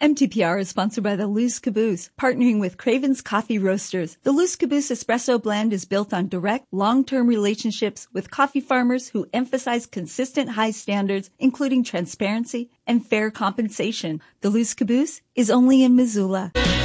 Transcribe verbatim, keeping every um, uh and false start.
M T P R is sponsored by the Loose Caboose, partnering with Craven's Coffee Roasters. The Loose Caboose Espresso Blend is built on direct, long-term relationships with coffee farmers who emphasize consistent high standards, including transparency and fair compensation. The Loose Caboose is only in Missoula.